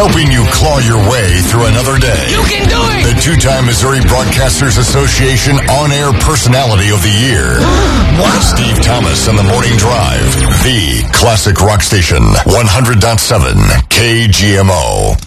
helping you claw your way through another day. You can do it! The two-time Missouri Broadcasters Association On-Air Personality of the Year. What? Steve Thomas and the Morning Drive. The classic rock station. 100.7 KGMO.